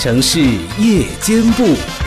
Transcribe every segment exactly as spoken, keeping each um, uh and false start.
城市夜间部，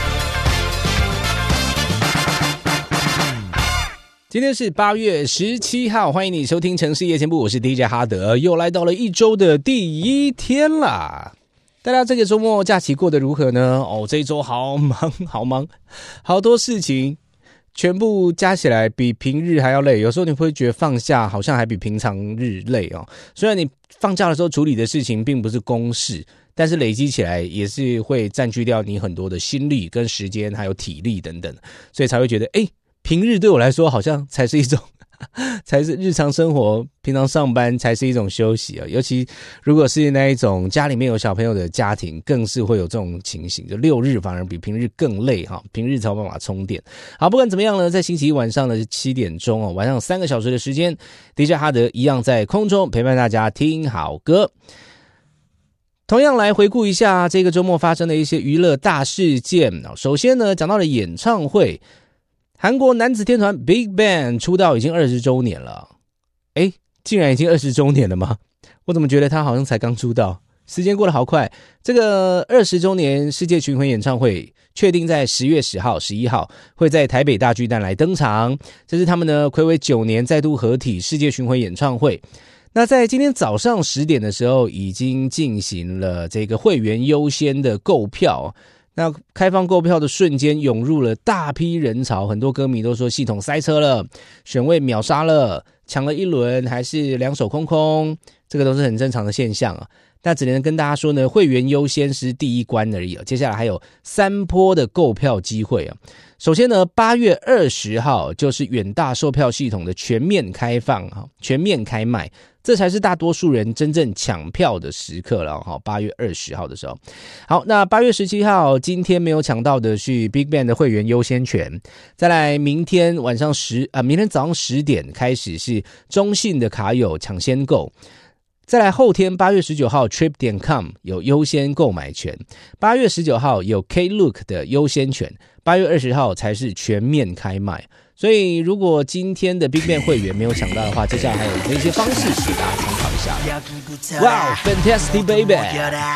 今天是八月十七号，欢迎你收听城市夜间部，我是 D J 哈德，又来到了一周的第一天啦。大家这个周末假期过得如何呢？哦，这一周好忙好忙，好多事情，全部加起来比平日还要累。有时候你会觉得放假好像还比平常日累哦。虽然你放假的时候处理的事情并不是公事，但是累积起来也是会占据掉你很多的心力跟时间还有体力等等，所以才会觉得诶，平日对我来说好像才是一种才是日常生活，平常上班才是一种休息啊。尤其如果是那一种家里面有小朋友的家庭，更是会有这种情形，就六日反而比平日更累哈，平日才有办法充电。好，不管怎么样呢，在星期一晚上的七点钟哦，晚上三个小时的时间 ，D J 哈德一样在空中陪伴大家听好歌。同样来回顾一下这个周末发生的一些娱乐大事件。首先呢，讲到了演唱会。韩国男子天团 Big Bang 出道已经二十周年了，诶，竟然已经二十周年了吗？我怎么觉得他好像才刚出道？时间过得好快。这个二十周年世界巡回演唱会确定在十月十号、十一号会在台北大巨蛋来登场，这是他们呢睽违九年再度合体世界巡回演唱会。那在今天早上十点的时候，已经进行了这个会员优先的购票。那开放购票的瞬间，涌入了大批人潮，很多歌迷都说系统塞车了，选位秒杀了，抢了一轮还是两手空空，这个都是很正常的现象啊。那只能跟大家说呢，会员优先是第一关而已啊，接下来还有三波的购票机会啊。首先呢，八月二十号就是远大售票系统的全面开放啊，全面开卖。这才是大多数人真正抢票的时刻了哈。八月二十号的时候，好，那八月十七号今天没有抢到的是 Big Bang 的会员优先权。再来，明天晚上十啊，明天早上十点开始是中信的卡友抢先购。再来后天八月十九号 trip 点 com 有优先购买权，八月十九号有 Klook 的优先权，八月二十号才是全面开卖。所以如果今天的 Big Bang 会员没有抢到的话，接下来还有一些方式给大家参考一下。哇、wow, Fantastic Baby